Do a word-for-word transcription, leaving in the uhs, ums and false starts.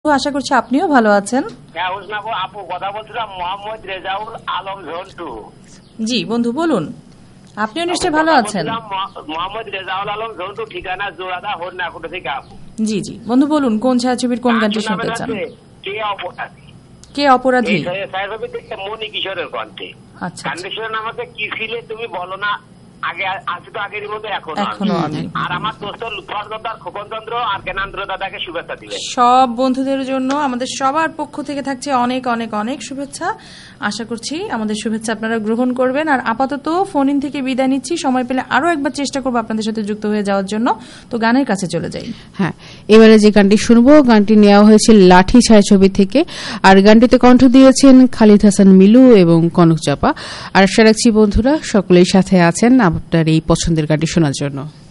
আশা করছি আপনিও ভালো আছেন। হ্যাঁ হুসনাবু আপু, কথা বলছিলাম মোহাম্মদ রেজাউল আলম ঝন্টু। জি বন্ধু বলুন, আপনিও নিশ্চয়ই ভালো আছেন। মোহাম্মদ রেজাউল আলম ঝন্টু, ঠিকানা জোড়াদা হরিণাকুটা থেকে আপু। জি জি বন্ধু বলুন, কোন ছায়াছবির কোন গানটি শুনতে চান? কে অপরাধী। কে অপরাধী ছায়াছবি থেকে মনি কিশোরের কণ্ঠে। আচ্ছা, কন্ডিশনের নাম আছে কি ছিলে তুমি বলো না, আগে আছে তো আগের মতো এখনো এখনো আমি। আর আমার দোস্ত লুৎফর খোকন চন্দ্র আর জ্ঞানেন্দ্র দাদাকে শুভেচ্ছা দিবেন। সব বন্ধুদের জন্য আমাদের সবার পক্ষ থেকে থাকছে অনেক অনেক অনেক শুভেচ্ছা। আশা করছি আমাদের শুভেচ্ছা আপনারা গ্রহণ করবেন। আর আপাতত ফোন ইন থেকে বিদায় নিচ্ছি, সময় পেলে আরো একবার চেষ্টা করবো আপনাদের সাথে যুক্ত হয়ে যাওয়ার জন্য। তো গানের কাছে চলে যাই। হ্যাঁ, এবারে যে গানটি শুনবো, গানটি নেওয়া হয়েছে লাঠি ছায়াছবি থেকে। আর গানটিতে কণ্ঠ দিয়েছেন খালিদ হাসান মিলু এবং কনক চাপা। আর আশা রাখছি বন্ধুরা সকলেই সাথে আছেন আপনার এই পছন্দের গানটি শোনার জন্য।